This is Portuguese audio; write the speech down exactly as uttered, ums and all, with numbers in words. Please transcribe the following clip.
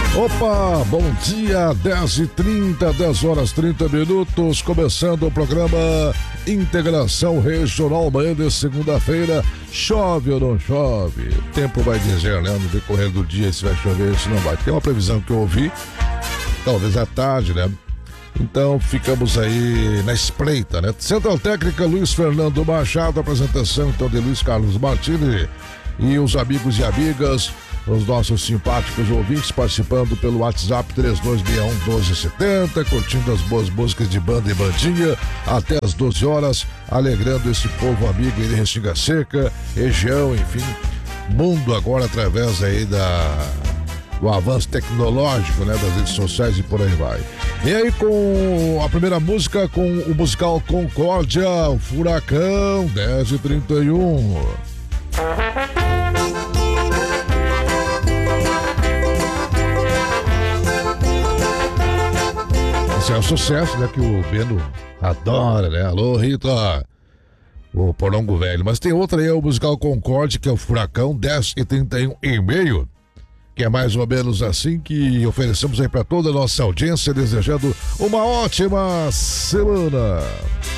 Opa, bom dia, dez e trinta, dez horas trinta minutos, começando o programa Integração Regional, manhã de segunda-feira. Chove ou não chove? O tempo vai dizer, né, no decorrer do dia se vai chover ou se não vai. Tem uma previsão que eu ouvi, talvez à tarde, né? Então ficamos aí na espreita, né? Central Técnica Luiz Fernando Machado, apresentação então de Luiz Carlos Martini e os amigos e amigas, os nossos simpáticos ouvintes participando pelo WhatsApp três dois seis um, um dois sete zero, curtindo as boas músicas de banda e bandinha até as doze horas, alegrando esse povo amigo aí de Restinga Seca, região, enfim, mundo agora através aí da o avanço tecnológico, né, das redes sociais e por aí vai. E aí com a primeira música, com o musical Concórdia, o Furacão, dez e trinta e um. Esse é um sucesso, né, que o Beno adora, né? Alô, Rita, o Porongo Velho. Mas tem outra aí, é o musical Concórdia, que é o Furacão, dez e trinta e um e meio. Que é mais ou menos assim que oferecemos aí para toda a nossa audiência, desejando uma ótima semana.